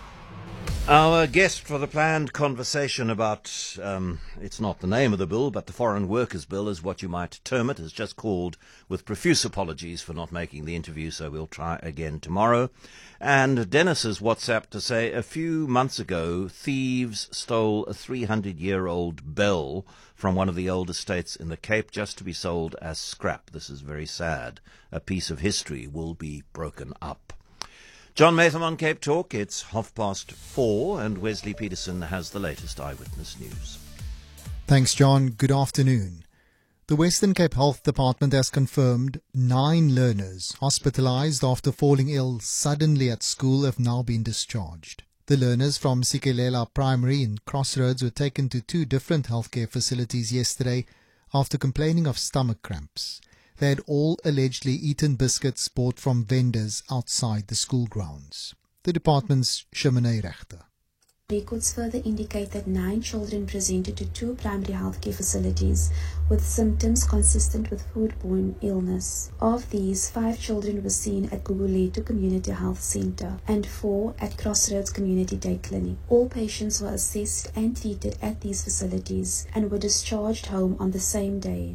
Our guest for the planned conversation about, um, it's not the name of the bill, but the Foreign Workers Bill is what you might term it, has just called with profuse apologies for not making the interview, so we'll try again tomorrow. And Dennis has WhatsApped to say a few months ago, thieves stole a three hundred year old bell from one of the old estates in the Cape just to be sold as scrap. This is very sad. A piece of history will be broken up. John Maytham on Cape Talk. It's half past four, and Wesley Peterson has the latest eyewitness news. Thanks, John. Good afternoon. The Western Cape Health Department has confirmed nine learners hospitalized after falling ill suddenly at school have now been discharged. The learners from Sikelela Primary in Crossroads were taken to two different healthcare facilities yesterday after complaining of stomach cramps. They had all allegedly eaten biscuits bought from vendors outside the school grounds. The department's Shimene Rechter. Records further indicate that nine children presented to two primary healthcare facilities with symptoms consistent with foodborne illness. Of these, five children were seen at Guguletu Community Health Center and four at Crossroads Community Day Clinic. All patients were assessed and treated at these facilities and were discharged home on the same day.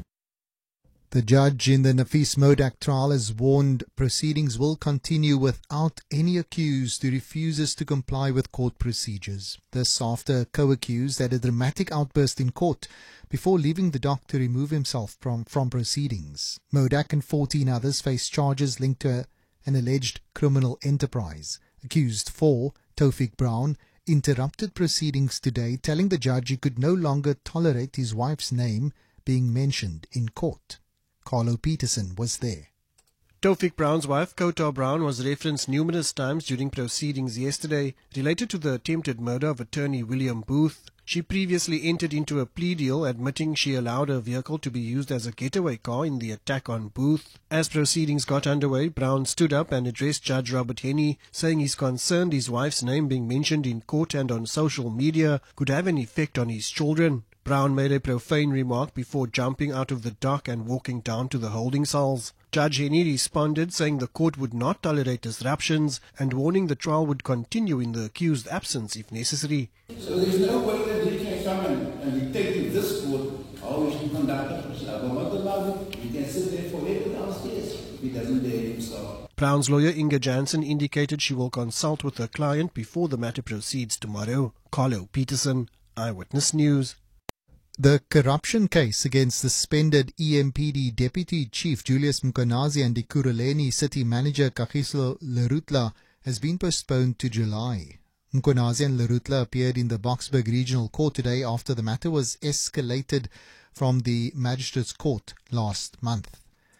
The judge in the Nafis Modak trial has warned proceedings will continue without any accused who refuses to comply with court procedures. This after a co-accused had a dramatic outburst in court before leaving the dock to remove himself from, from proceedings. Modak and fourteen others face charges linked to a, an alleged criminal enterprise. Accused four, Taufik Brown, interrupted proceedings today, telling the judge he could no longer tolerate his wife's name being mentioned in court. Carlo Peterson was there. Taufik Brown's wife, Kota Brown, was referenced numerous times during proceedings yesterday related to the attempted murder of attorney William Booth. She previously entered into a plea deal admitting she allowed her vehicle to be used as a getaway car in the attack on Booth. As proceedings got underway, Brown stood up and addressed Judge Robert Henney, saying he's concerned his wife's name being mentioned in court and on social media could have an effect on his children. Brown made a profane remark before jumping out of the dock and walking down to the holding cells. Judge Henney responded, saying the court would not tolerate disruptions and warning the trial would continue in the accused's absence if necessary. So there's no way that he can come and, and dictate in this court how he should conduct the procedure. But not allowed him. He can sit there forever downstairs if he doesn't behave himself. Brown's lawyer Inga Jansen indicated she will consult with her client before the matter proceeds tomorrow. Carlo Peterson, Eyewitness News. The corruption case against the suspended E M P D Deputy Chief Julius Mkhwanazi and Ekurhuleni City Manager Kagiso Lerutla has been postponed to July. Mkhwanazi and Lerutla appeared in the Boksburg Regional Court today after the matter was escalated from the Magistrates Court last month.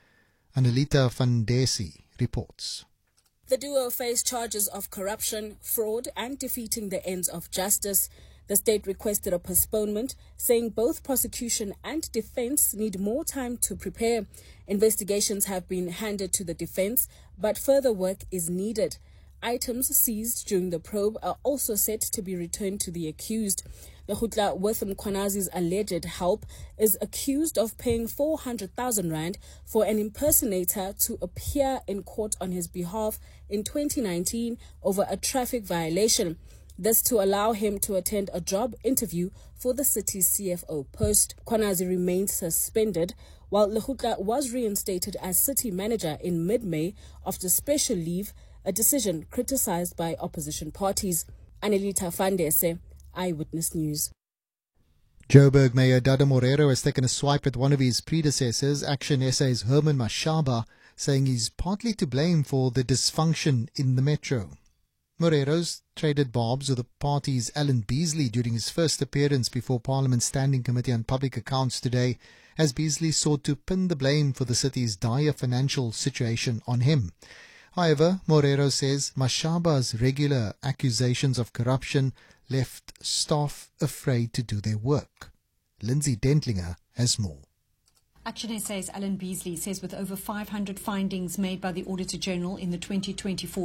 Annalita van Desi reports. The duo face charges of corruption, fraud and defeating the ends of justice. The state requested a postponement, saying both prosecution and defense need more time to prepare. Investigations have been handed to the defense, but further work is needed. Items seized during the probe are also set to be returned to the accused. Lekgotla, with Mkhwanazi's alleged help, is accused of paying four hundred thousand rand for an impersonator to appear in court on his behalf in twenty nineteen over a traffic violation. This to allow him to attend a job interview for the city's C F O post. Khwanazi remains suspended, while Lekgotla was reinstated as city manager in mid-May after special leave, a decision criticized by opposition parties. Anelita Fandese, Eyewitness News. Joburg Mayor Dada Morero has taken a swipe at one of his predecessors, Action S A's Herman Mashaba, saying he's partly to blame for the dysfunction in the metro. Morero's traded barbs with the party's Alan Beasley during his first appearance before Parliament's Standing Committee on Public Accounts today, as Beasley sought to pin the blame for the city's dire financial situation on him. However, Morero says Mashaba's regular accusations of corruption left staff afraid to do their work. Lindsay Dentlinger has more. Action S A's Alan Beasley says with over five hundred findings made by the Auditor General in the twenty twenty-four